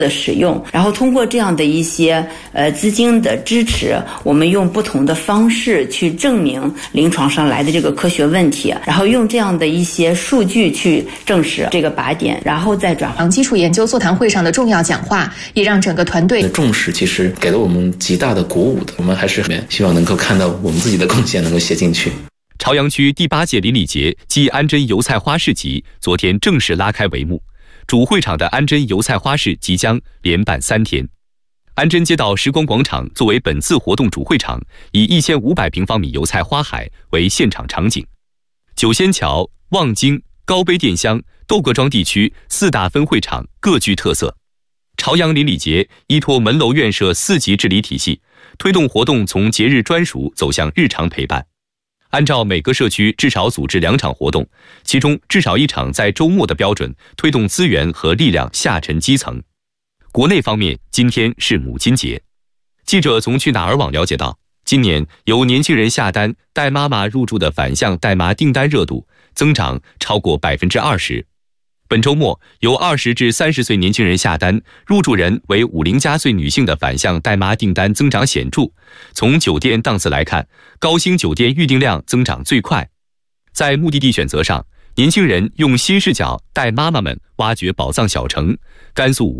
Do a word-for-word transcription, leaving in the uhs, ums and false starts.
的使用，然后通过这样的一些呃资金的支持，我们用不同的方式去证明临床上来的这个科学问题，然后用这样的一些数据去证实这个靶点，然后再转化。 基础研究座谈会上的重要讲话，也让整个团队的重视其实给了我们极大的鼓舞的。我们还是希望能够看到我们自己的贡献能够写进去。 朝阳区第八届邻里节暨安贞油菜花市集昨天正式拉开帷幕。主会场的安贞油菜花市即将连办三天。安贞街道时光广场作为本次活动主会场，以一千五百平方米油菜花海为现场场景。九仙桥、望京、高碑店乡、窦各庄地区四大分会场各具特色。朝阳邻里节依托门楼院舍四级治理体系，推动活动从节日专属走向日常陪伴。按照每个社区至少组织两场活动，其中至少一场在周末的标准，推动资源和力量下沉基层。国内方面，今天是母亲节。记者从去哪儿网了解到，今年由年轻人下单带妈妈入住的反向带妈订单热度增长超过 百分之二十。本周末，由二十至三十岁年轻人下单，入住人为五零加岁女性的反向带妈订单增长显著。从酒店档次来看，高星酒店预订量增长最快。在目的地选择上，年轻人用新视角带妈妈们挖掘宝藏小城，甘肃